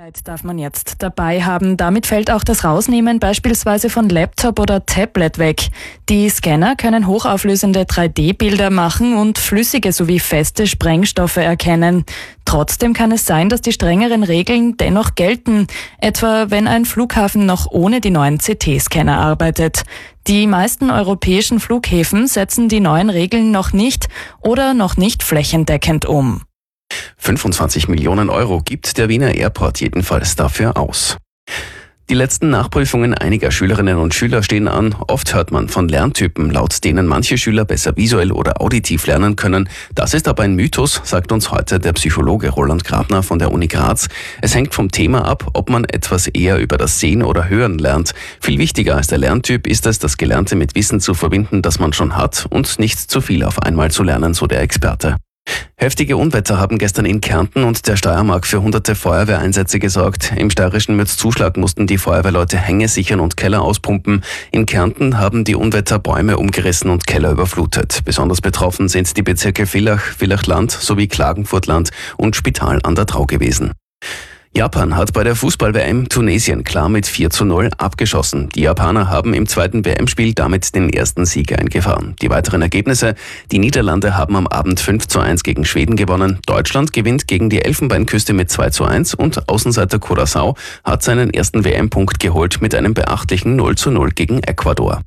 Sicherheit darf man jetzt dabei haben. Damit fällt auch das Rausnehmen beispielsweise von Laptop oder Tablet weg. Die Scanner können hochauflösende 3D-Bilder machen und flüssige sowie feste Sprengstoffe erkennen. Trotzdem kann es sein, dass die strengeren Regeln dennoch gelten, etwa wenn ein Flughafen noch ohne die neuen CT-Scanner arbeitet. Die meisten europäischen Flughäfen setzen die neuen Regeln noch nicht oder noch nicht flächendeckend um. 25 Millionen Euro gibt der Wiener Airport jedenfalls dafür aus. Die letzten Nachprüfungen einiger Schülerinnen und Schüler stehen an. Oft hört man von Lerntypen, laut denen manche Schüler besser visuell oder auditiv lernen können. Das ist aber ein Mythos, sagt uns heute der Psychologe Roland Grabner von der Uni Graz. Es hängt vom Thema ab, ob man etwas eher über das Sehen oder Hören lernt. Viel wichtiger als der Lerntyp ist es, das Gelernte mit Wissen zu verbinden, das man schon hat und nicht zu viel auf einmal zu lernen, so der Experte. Heftige Unwetter haben gestern in Kärnten und der Steiermark für hunderte Feuerwehreinsätze gesorgt. Im steirischen Mürzzuschlag mussten die Feuerwehrleute Hänge sichern und Keller auspumpen. In Kärnten haben die Unwetter Bäume umgerissen und Keller überflutet. Besonders betroffen sind die Bezirke Villach, Villachland sowie Klagenfurtland und Spital an der Trau gewesen. Japan hat bei der Fußball-WM Tunesien klar mit 4:0 abgeschossen. Die Japaner haben im zweiten WM-Spiel damit den ersten Sieg eingefahren. Die weiteren Ergebnisse: Die Niederlande haben am Abend 5:1 gegen Schweden gewonnen. Deutschland gewinnt gegen die Elfenbeinküste mit 2:1 und Außenseiter Curaçao hat seinen ersten WM-Punkt geholt mit einem beachtlichen 0:0 gegen Ecuador.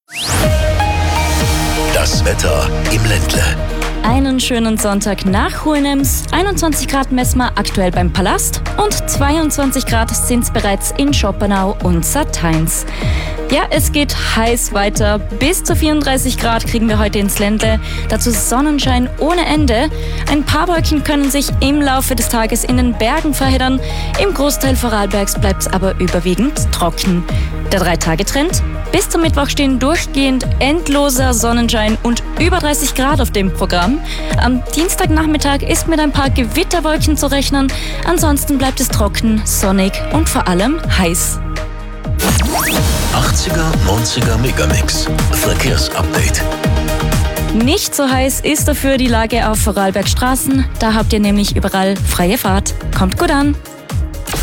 Das Wetter im Ländle. Einen schönen Sonntag nach Hohenems. 21 Grad messen wir aktuell beim Palast und 22 Grad sind es bereits in Schopenau und Sateins. Ja, es geht heiß weiter. Bis zu 34 Grad kriegen wir heute ins Ländle. Dazu Sonnenschein ohne Ende. Ein paar Wolken können sich im Laufe des Tages in den Bergen verheddern. Im Großteil Vorarlbergs bleibt es aber überwiegend trocken. Der 3-Tage-Trend: bis zum Mittwoch stehen durchgehend endloser Sonnenschein und über 30 Grad auf dem Programm. Am Dienstagnachmittag ist mit ein paar Gewitterwolken zu rechnen. Ansonsten bleibt es trocken, sonnig und vor allem heiß. 80er, 90er Megamix. Verkehrsupdate. Nicht so heiß ist dafür die Lage auf Vorarlbergstraßen. Da habt ihr nämlich überall freie Fahrt. Kommt gut an!